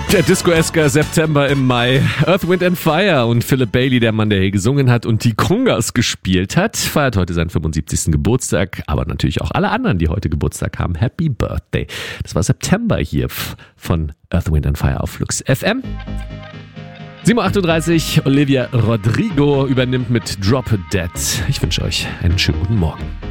Der Disco-esker September im Mai. Earth, Wind and Fire und Philip Bailey, der Mann, der hier gesungen hat und die Congas gespielt hat, feiert heute seinen 75. Geburtstag. Aber natürlich auch alle anderen, die heute Geburtstag haben. Happy Birthday. Das war September hier von Earth, Wind and Fire auf Flux FM. 7.38 Uhr, Olivia Rodrigo übernimmt mit Drop Dead. Ich wünsche euch einen schönen guten Morgen.